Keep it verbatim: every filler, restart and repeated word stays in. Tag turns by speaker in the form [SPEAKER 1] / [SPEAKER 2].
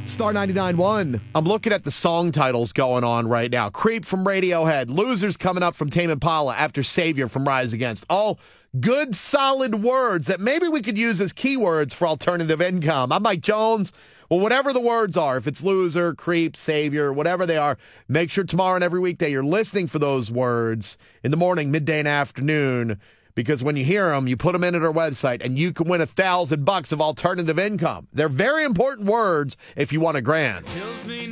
[SPEAKER 1] Star ninety-nine point one.
[SPEAKER 2] I'm looking at the song titles going on right now. Creep from Radiohead. Losers coming up from Tame Impala after Savior from Rise Against. All good, solid words that maybe we could use as keywords for alternative income. I'm Mike Jones. Well, whatever the words are, if it's loser, creep, savior, whatever they are, make sure tomorrow and every weekday you're listening for those words in the morning, midday, and afternoon. Because when you hear them, you put them in at our website, and you can win a thousand bucks of alternative income. They're very important words if you want a grand.